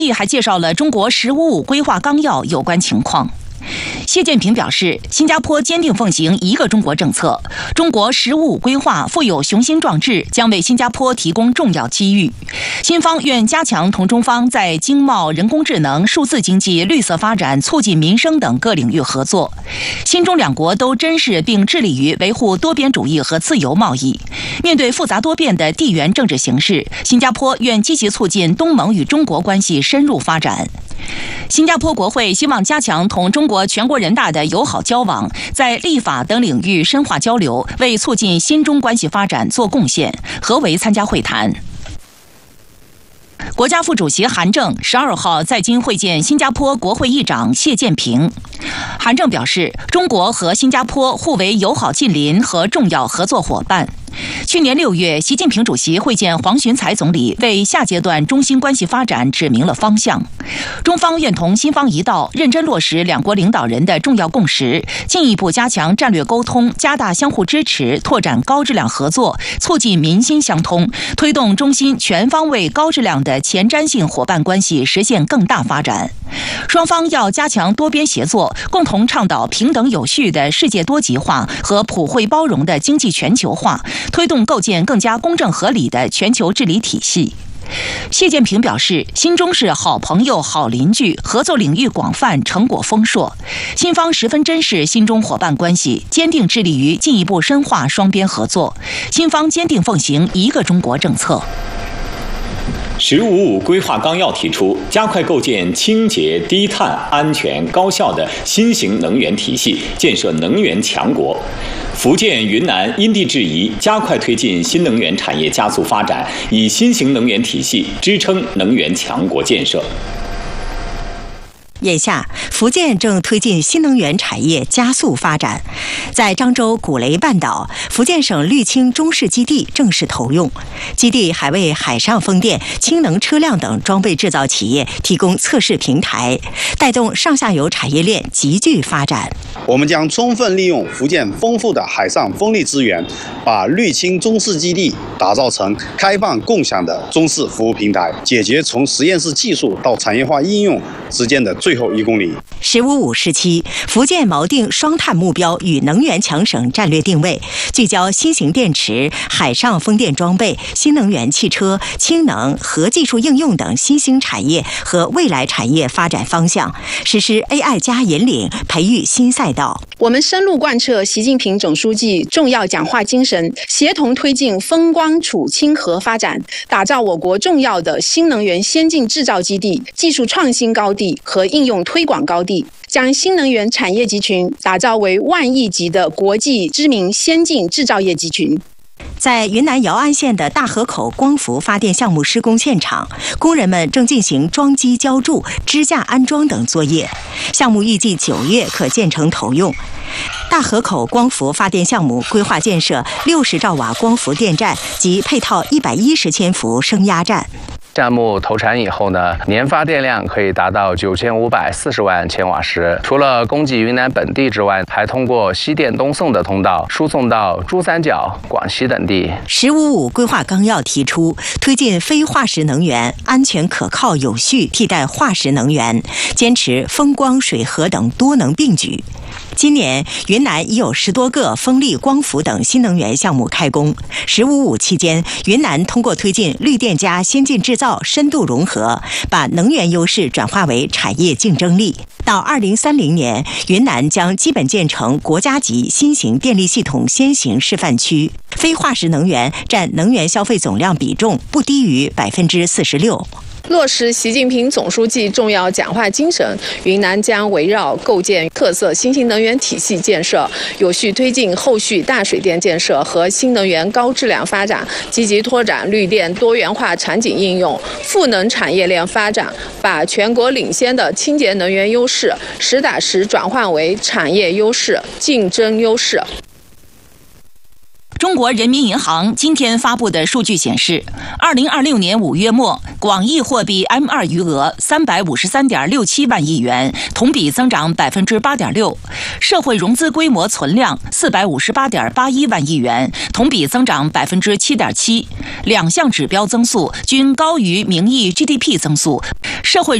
还介绍了中国“十五五”规划纲要有关情况。谢建平表示，新加坡坚定奉行一个中国政策，中国“十五五”规划富有雄心壮志，将为新加坡提供重要机遇。新方愿加强同中方在经贸、人工智能、数字经济、绿色发展、促进民生等各领域合作。新中两国都珍视并致力于维护多边主义和自由贸易。面对复杂多变的地缘政治形势，新加坡愿积极促进东盟与中国关系深入发展。新加坡国会希望加强同中国全国人大的友好交往，在立法等领域深化交流，为促进新中关系发展做贡献，合为参加会谈。国家副主席韩正12号在京会见新加坡国会议长谢建平。韩正表示，中国和新加坡互为友好近邻和重要合作伙伴。去年6月，习近平主席会见黄循财总理，为下阶段中新关系发展指明了方向。中方愿同新方一道，认真落实两国领导人的重要共识，进一步加强战略沟通，加大相互支持，拓展高质量合作，促进民心相通，推动中新全方位高质量的前瞻性伙伴关系实现更大发展。双方要加强多边协作，共同倡导平等有序的世界多极化和普惠包容的经济全球化，推动构建更加公正合理的全球治理体系。谢建平表示，新中是好朋友、好邻居，合作领域广泛，成果丰硕。新方十分珍视新中伙伴关系，坚定致力于进一步深化双边合作。新方坚定奉行一个中国政策。 “15·5”规划纲要提出，加快构建清洁、低碳、安全、高效的新型能源体系，建设能源强国。福建、云南因地制宜，加快推进新能源产业加速发展，以新型能源体系支撑能源强国建设。 眼下，福建正推进新能源产业加速发展。在漳州古雷半岛，福建省绿氢中试基地正式投用。基地还为海上风电、氢能车辆等装备制造企业提供测试平台，带动上下游产业链急剧发展。 我们将充分利用福建丰富的海上风力资源，把绿氢中试基地打造成开放共享的中试服务平台，解决从实验室技术到产业化应用之间的最后1公里。 “15·5”时期，福建锚定双碳目标与能源强省战略定位，聚焦新型电池、海上风电装备、新能源汽车、氢能、核技术应用等新兴产业和未来产业发展方向，实施 AI+ 引领，培育新赛道。 我们深入贯彻习近平总书记重要讲话精神，协同推进风光储氢核发展，打造我国重要的新能源先进制造基地、技术创新高地和应用推广高地，将新能源产业集群打造为万亿级的国际知名先进制造业集群。 在云南瑶安县的大河口光伏发电项目施工现场，工人们正进行装机浇筑、支架安装等作业。项目预计9月可建成投用。大河口光伏发电项目规划建设60兆瓦光伏电站及配套110千伏升压站。 项目投产以后呢，年发电量可以达到9540万千瓦时。除了供给云南本地之外，还通过西电东送的通道输送到珠三角、广西等地。 “15·5”规划纲要提出，推进非化石能源安全可靠有序替代化石能源，坚持风光水核等多能并举。今年，云南已有10多个风力、光伏等新能源项目开工。“15·5”期间，云南通过推进绿电加先进制造深度融合，把能源优势转化为产业竞争力。到2030年，云南将基本建成国家级新型电力系统先行示范区，非化石能源占能源消费总量比重不低于46%。 落实习近平总书记重要讲话精神，云南将围绕构建特色新型能源体系建设，有序推进后续大水电建设和新能源高质量发展，积极拓展绿电多元化场景应用、赋能产业链发展，把全国领先的清洁能源优势实打实转换为产业优势、竞争优势。 中国人民银行今天发布的数据显示，2026年5月末，广义货币 M2 余额353.67万亿元，同比增长8.6%；社会融资规模存量458.81万亿元，同比增长7.7%。两项指标增速均高于名义 GDP 增速，社会